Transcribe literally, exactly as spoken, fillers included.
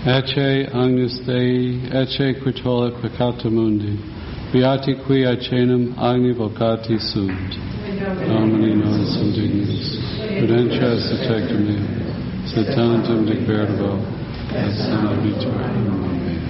Ecce agnus Dei, ecce quitola peccata mundi, beati qui acenum agni vocati sunt. Domini non sum dignus, prudentia est tectum meum, sed talentum dic verbo, et sana vitor.